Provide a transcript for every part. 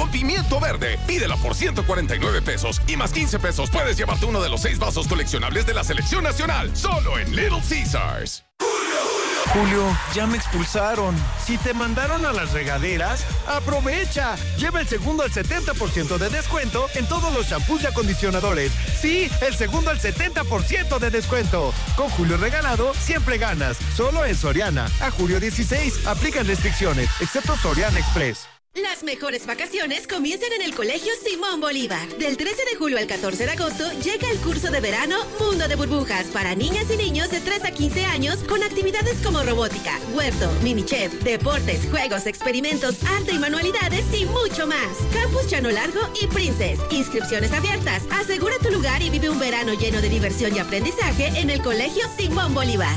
con pimiento verde. Pídela por 149 pesos y más 15 pesos puedes llevarte uno de los 6 vasos coleccionables de la Selección Nacional. Solo en Little Caesars. Julio, ya me expulsaron. Si te mandaron a las regaderas, aprovecha. Lleva el segundo al 70% de descuento en todos los shampoos y acondicionadores. Sí, el segundo al 70% de descuento. Con Julio regalado, siempre ganas. Solo en Soriana. A julio 16. Aplican restricciones, excepto Soriana Express. Las mejores vacaciones comienzan en el Colegio Simón Bolívar. Del 13 de julio al 14 de agosto llega el curso de verano Mundo de Burbujas para niñas y niños de 3 a 15 años con actividades como robótica, huerto, mini chef, deportes, juegos, experimentos, arte y manualidades y mucho más. Campus Llano Largo y Princess. Inscripciones abiertas. Asegura tu lugar y vive un verano lleno de diversión y aprendizaje en el Colegio Simón Bolívar.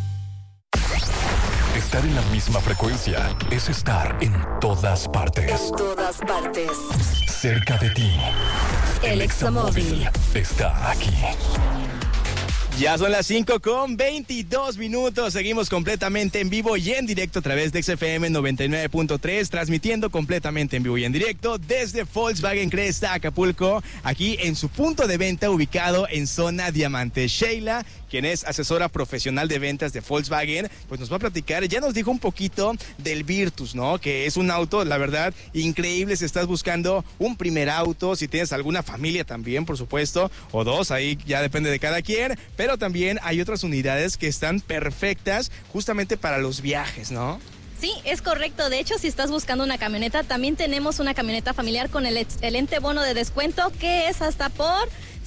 Estar en la misma frecuencia es estar en todas partes. En todas partes. Cerca de ti. El Examóvil está aquí. Ya son las 5:22. Seguimos completamente en vivo y en directo a través de XFM 99.3, transmitiendo completamente en vivo y en directo desde Volkswagen Cresta, Acapulco, aquí en su punto de venta ubicado en Zona Diamante. Sheila, quien es asesora profesional de ventas de Volkswagen, pues nos va a platicar, ya nos dijo un poquito del Virtus, ¿no? Que es un auto, la verdad, increíble si estás buscando un primer auto, si tienes alguna familia también, por supuesto, o dos, ahí ya depende de cada quien, pero también hay otras unidades que están perfectas justamente para los viajes, ¿no? Sí, es correcto. De hecho, si estás buscando una camioneta, también tenemos una camioneta familiar con el excelente bono de descuento que es hasta por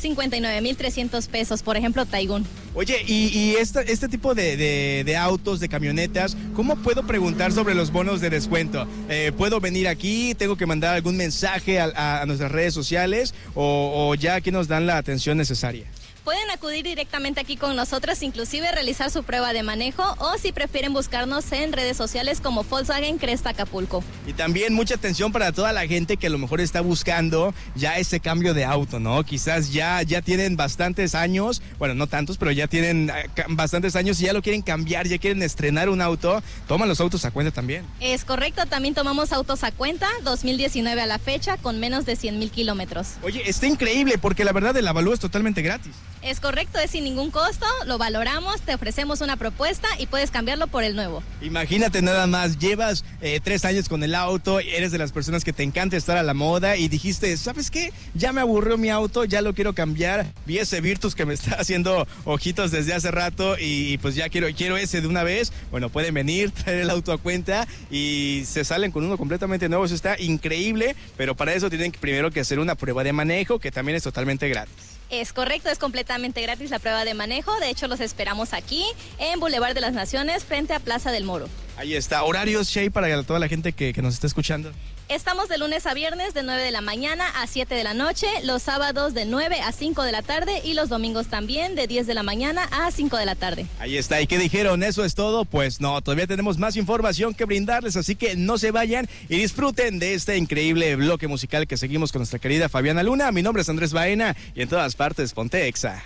59,300 pesos, por ejemplo, Taigun. Oye, y este tipo de autos, de camionetas, ¿cómo puedo preguntar sobre los bonos de descuento? ¿Puedo venir aquí? ¿Tengo que mandar algún mensaje a nuestras redes sociales? ¿O ya aquí nos dan la atención necesaria? Pueden acudir directamente aquí con nosotros, inclusive realizar su prueba de manejo, o si prefieren buscarnos en redes sociales como Volkswagen Cresta Acapulco. Y también mucha atención para toda la gente que a lo mejor está buscando ya ese cambio de auto, ¿no? Quizás ya tienen bastantes años, bueno, no tantos, pero ya tienen bastantes años y ya lo quieren cambiar, ya quieren estrenar un auto. Toman los autos a cuenta también. Es correcto, también tomamos autos a cuenta, 2019 a la fecha, con menos de 100,000 kilómetros. Oye, está increíble porque la verdad el avalúo es totalmente gratis. Es correcto, es sin ningún costo, lo valoramos, te ofrecemos una propuesta y puedes cambiarlo por el nuevo. Imagínate nada más, llevas 3 años con el auto, eres de las personas que te encanta estar a la moda y dijiste, ¿sabes qué? Ya me aburrió mi auto, ya lo quiero cambiar, vi ese Virtus que me está haciendo ojitos desde hace rato y pues ya quiero ese de una vez. Bueno, pueden venir, traer el auto a cuenta y se salen con uno completamente nuevo, eso está increíble, pero para eso tienen primero que hacer una prueba de manejo que también es totalmente gratis. Es correcto, es completamente gratis la prueba de manejo. De hecho, los esperamos aquí en Boulevard de las Naciones, frente a Plaza del Moro. Ahí está. Horarios, Shea, para toda la gente que nos está escuchando. Estamos de lunes a viernes de 9 de la mañana a 7 de la noche, los sábados de 9 a 5 de la tarde y los domingos también de 10 de la mañana a 5 de la tarde. Ahí está. ¿Y qué dijeron? ¿Eso es todo? Pues no, todavía tenemos más información que brindarles, así que no se vayan y disfruten de este increíble bloque musical que seguimos con nuestra querida Fabiana Luna. Mi nombre es Andrés Baena y en todas partes ponte Exa.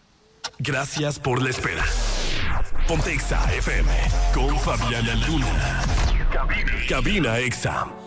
Gracias por la espera. Ponte Exa FM con Fabiana Luna. Cabina Exa.